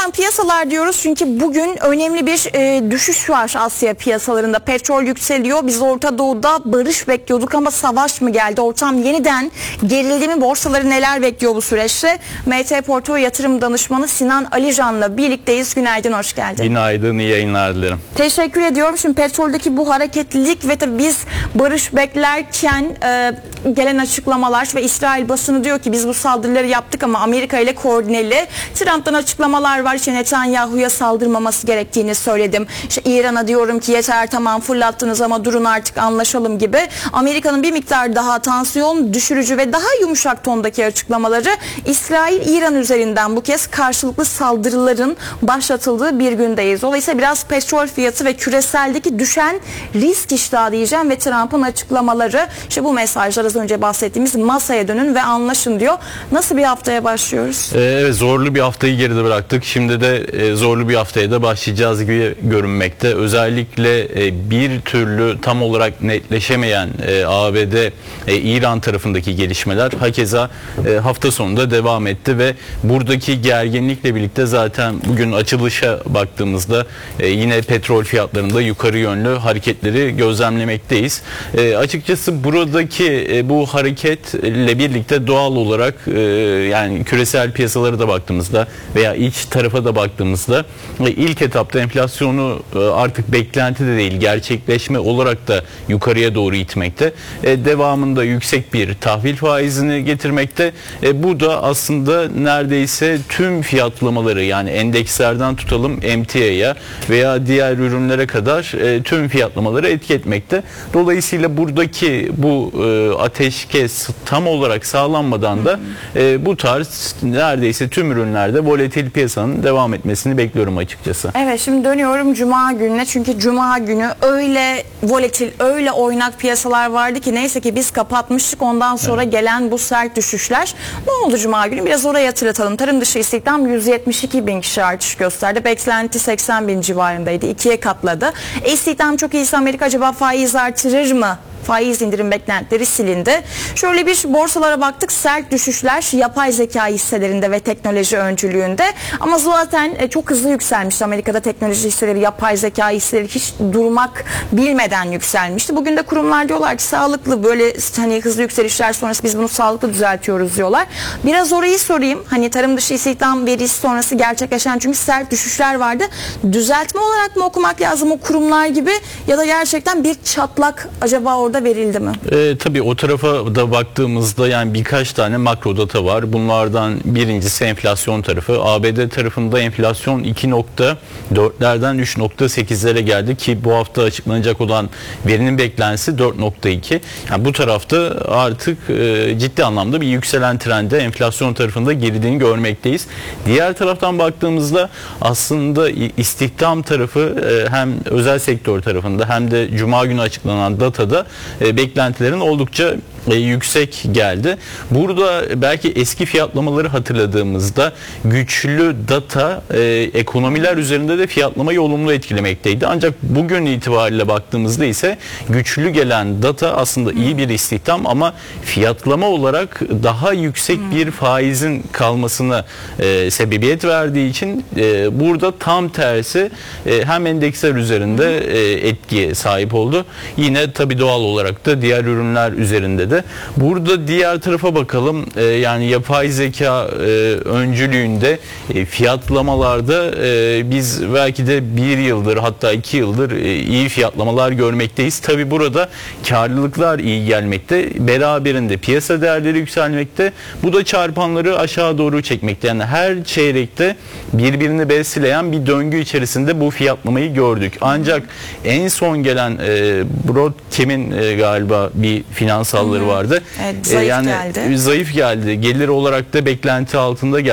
Hocam piyasalar diyoruz çünkü bugün önemli bir düşüş var Asya piyasalarında. Petrol yükseliyor. Biz Orta Doğu'da barış bekliyorduk ama savaş mı geldi? Ortam yeniden gerildi mi? Borsaları neler bekliyor bu süreçte? MT Portföy Yatırım Danışmanı Sinan Alican'la birlikteyiz. Günaydın, hoş geldin. Günaydın, iyi yayınlar dilerim. Teşekkür ediyorum. Şimdi petroldeki bu hareketlilik ve tabii biz barış beklerken gelen açıklamalar ve İsrail basını diyor ki biz bu saldırıları yaptık ama Amerika ile koordineli. Trump'tan açıklamalar var. İşte Netanyahu'ya saldırmaması gerektiğini söyledim. İşte İran'a diyorum ki yeter, tamam fırlattınız ama durun artık anlaşalım gibi. Amerika'nın bir miktar daha tansiyon düşürücü ve daha yumuşak tondaki açıklamaları İsrail-İran üzerinden bu kez karşılıklı saldırıların başlatıldığı bir gündeyiz. Dolayısıyla biraz petrol fiyatı ve küreseldeki düşen risk iştahı diyeceğim ve Trump'ın açıklamaları, işte bu mesajlar az önce bahsettiğimiz masaya dönün ve anlaşın diyor. Nasıl bir haftaya başlıyoruz? Evet, zorlu bir haftayı geride bıraktık. Şimdi de zorlu bir haftaya da başlayacağız gibi görünmekte. Özellikle bir türlü tam olarak netleşemeyen ABD, İran tarafındaki gelişmeler hakeza hafta sonunda devam etti ve buradaki gerginlikle birlikte zaten bugün açılışa baktığımızda yine petrol fiyatlarında yukarı yönlü hareketleri gözlemlemekteyiz. Açıkçası buradaki bu hareketle birlikte doğal olarak yani küresel piyasalara da baktığımızda veya iç tarafa da baktığımızda ilk etapta enflasyonu artık beklenti de değil gerçekleşme olarak da yukarıya doğru itmekte. Devamında yüksek bir tahvil faizini getirmekte. Bu da aslında neredeyse tüm fiyatlamaları, yani endekslerden tutalım emtiaya veya diğer ürünlere kadar tüm fiyatlamaları etki etmekte. Dolayısıyla buradaki bu ateşkes tam olarak sağlanmadan da bu tarz neredeyse tüm ürünlerde volatil piyasanın devam etmesini bekliyorum açıkçası. Evet, şimdi dönüyorum Cuma gününe, çünkü Cuma günü öyle volatil, öyle oynak piyasalar vardı ki neyse ki biz kapatmıştık, ondan sonra gelen bu sert düşüşler. Ne oldu Cuma günü? Biraz oraya hatırlatalım. Tarım dışı istihdam 172 bin kişi artış gösterdi. Beklenti 80 bin civarındaydı. 2'ye katladı. İstihdam çok iyiyse Amerika acaba faiz artırır mı? Faiz indirim beklentileri silindi. Şöyle bir borsalara baktık, sert düşüşler yapay zeka hisselerinde ve teknoloji öncülüğünde. Ama zaten çok hızlı yükselmişti. Amerika'da teknoloji hisseleri, yapay zeka hisseleri hiç durmak bilmeden yükselmişti. Bugün de kurumlar diyorlar ki sağlıklı, böyle hani hızlı yükselişler sonrası biz bunu sağlıklı düzeltiyoruz diyorlar. Biraz orayı sorayım. Hani tarım dışı istihdam verisi sonrası gerçekleşen çünkü sert düşüşler vardı. Düzeltme olarak mı okumak lazım o kurumlar gibi, ya da gerçekten bir çatlak acaba orada verildi mi? Tabii o tarafa da baktığımızda yani birkaç tane makro data var. Bunlardan birincisi enflasyon tarafı. ABD tarafında enflasyon 2.4'lerden 3.8'lere geldi ki bu hafta açıklanacak olan verinin beklentisi 4.2. Yani bu tarafta artık ciddi anlamda bir yükselen trende enflasyon tarafında girdiğini görmekteyiz. Diğer taraftan baktığımızda aslında istihdam tarafı hem özel sektör tarafında hem de Cuma günü açıklanan datada beklentilerin oldukça yüksek geldi. Burada belki eski fiyatlamaları hatırladığımızda güçlü data ekonomiler üzerinde de fiyatlamayı olumlu etkilemekteydi. Ancak bugün itibariyle baktığımızda ise güçlü gelen data aslında iyi bir istihdam ama fiyatlama olarak daha yüksek bir faizin kalmasına sebebiyet verdiği için burada tam tersi hem endeksler üzerinde etkiye sahip oldu. Yine tabii doğal olarak da diğer ürünler üzerinde de. Burada diğer tarafa bakalım. Yani yapay zeka öncülüğünde fiyatlamalarda biz belki de bir yıldır hatta 2 yıldır iyi fiyatlamalar görmekteyiz. Tabi burada karlılıklar iyi gelmekte. Beraberinde piyasa değerleri yükselmekte. Bu da çarpanları aşağı doğru çekmekte. Yani her çeyrekte birbirini besleyen bir döngü içerisinde bu fiyatlamayı gördük. Ancak en son gelen Broadcom'in galiba bir finansalları vardı. Evet, zayıf geldi. Zayıf geldi. Gelir olarak da beklenti altında geldi.